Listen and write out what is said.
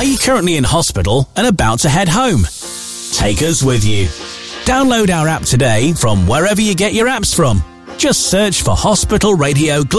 you currently in hospital and about to head home? Take us with you. Download our app today from wherever you get your apps from. Just search for Hospital Radio